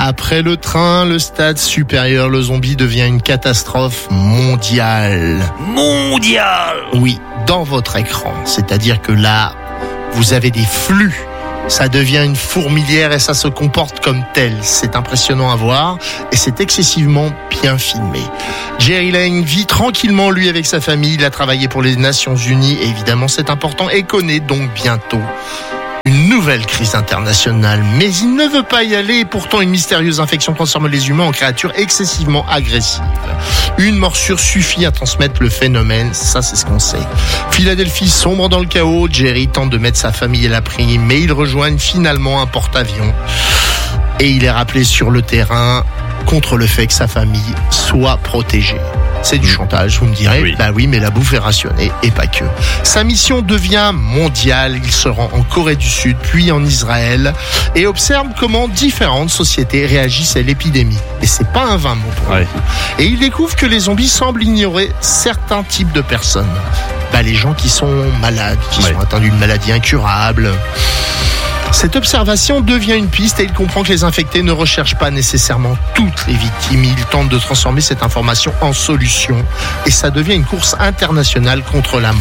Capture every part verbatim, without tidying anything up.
Après le train, le stade supérieur, le zombie devient une catastrophe mondiale. Mondiale. Oui, dans votre écran. C'est-à-dire que là, vous avez des flux. Ça devient une fourmilière et ça se comporte comme tel. C'est impressionnant à voir et c'est excessivement bien filmé. Jerry Lane vit tranquillement, lui, avec sa famille. Il a travaillé pour les Nations Unies, et évidemment c'est important, et connaît donc bientôt une nouvelle crise internationale. Mais il ne veut pas y aller et pourtant une mystérieuse infection transforme les humains en créatures excessivement agressives. Une morsure suffit à transmettre le phénomène, ça c'est ce qu'on sait. Philadelphie sombre dans le chaos, Jerry tente de mettre sa famille à l'abri, mais ils rejoignent finalement un porte-avions. Et il est rappelé sur le terrain contre le fait que sa famille soit protégée. C'est du chantage, vous me direz. Oui. Bah oui, mais la bouffe est rationnée, et pas que. Sa mission devient mondiale. Il se rend en Corée du Sud, puis en Israël, et observe comment différentes sociétés réagissent à l'épidémie. Et c'est pas un vain mot pour ouais. Et il découvre que les zombies semblent ignorer certains types de personnes. Bah, les gens qui sont malades, qui ouais. sont atteints d'une maladie incurable. Cette observation devient une piste et il comprend que les infectés ne recherchent pas nécessairement toutes les victimes. Il tente de transformer cette information en solution et ça devient une course internationale contre la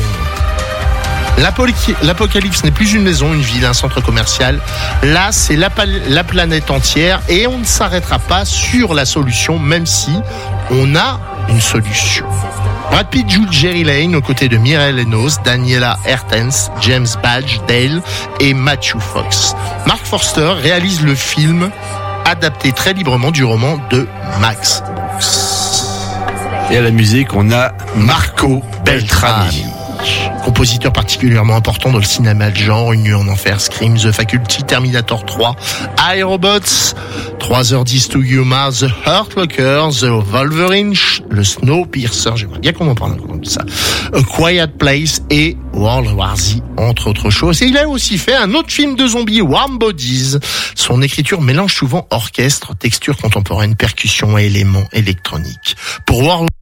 mort. L'apocalypse n'est plus une maison, une ville, un centre commercial. Là, c'est la, la planète entière et on ne s'arrêtera pas sur la solution, même si on a une solution. Brad Pitt joue Jerry Lane aux côtés de Mireille Enos, Daniela Hertens, James Badge Dale et Matthew Fox. Mark Forster réalise le film adapté très librement du roman de Max Brooks. Et à la musique, on a Marco Beltrami. Compositeur particulièrement important dans le cinéma de genre, Une nuit en enfer, Scream, The Faculty, Terminator trois, iRobots, trois heures dix to Yuma, The Hurt Locker, The Wolverine, le Snowpiercer, j'aimerais bien qu'on en parle encore de ça, A Quiet Place et World War Z, entre autres choses. Et il a aussi fait un autre film de zombies, Warm Bodies. Son écriture mélange souvent orchestre, texture contemporaine, percussion et éléments électroniques. Pour World